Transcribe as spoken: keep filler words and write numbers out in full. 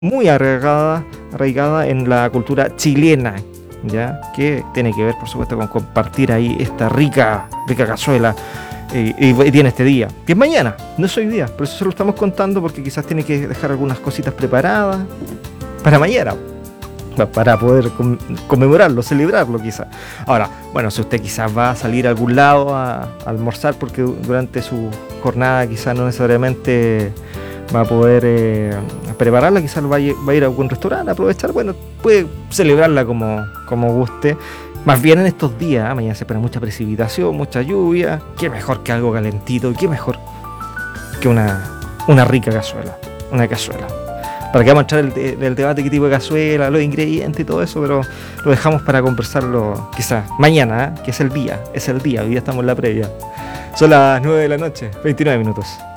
muy arraigada, arraigada en la cultura chilena, ¿ya? Que tiene que ver, por supuesto, con compartir ahí esta rica, rica cazuela. Y, y, y tiene este día, que es mañana, no es hoy día, por eso se lo estamos contando, porque quizás tiene que dejar algunas cositas preparadas para mañana, para poder con, conmemorarlo, celebrarlo quizás. Ahora, bueno, si usted quizás va a salir a algún lado a, a almorzar, porque durante su jornada quizás no necesariamente va a poder eh, prepararla, quizás va a, va a ir a algún restaurante a aprovechar, bueno, puede celebrarla como, como guste. Más bien en estos días, ¿eh? Mañana se espera mucha precipitación, mucha lluvia. Qué mejor que algo calentito y qué mejor que una, una rica cazuela, una cazuela. Para que vamos a entrar el, el debate qué tipo de cazuela, los ingredientes y todo eso, pero lo dejamos para conversarlo quizás mañana, ¿eh? Que es el día, es el día, hoy día estamos en la previa. Son las nueve de la noche, veintinueve minutos.